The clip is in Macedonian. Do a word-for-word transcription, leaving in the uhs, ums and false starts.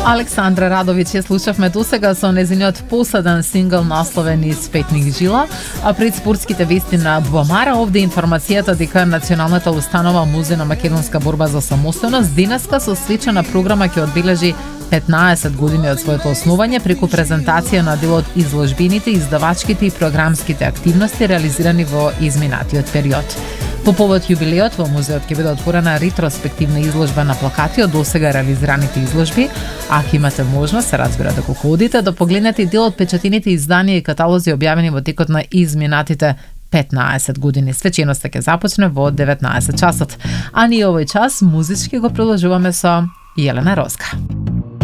Александра Радовиќ ја слушавме досега со незиниот последен сингл насловен Из петних жила, а пред спортските вести на Буамара овде информацијата дека Националната установа Музеј на македонска борба за самостојност денеска со свечена програма ќе одбележи петнаесет години од своето основање преку презентација на дел од изложбените, издавачките и програмските активности реализирани во изминатиот период. По повод јубилеот во музеот ќе биде отворена ретроспективна изложба на плакати од досега реализираните изложби, а ако имате можност, се разбира доколку одите, да погледнете дел од печатените изданија и каталози објавени во текот на изминатите петнаесет години. Свеченоста ќе започне во деветнаесет часот. А ние овој час музички го продолжуваме со Јелена Розга.